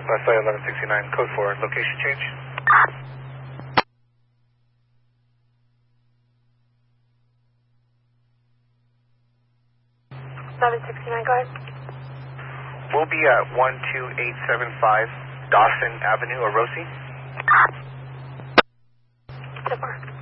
Last flight 1169, code 4, location change. 1169, go ahead. We'll be at 12875 Dawson Avenue, Orosi. So far.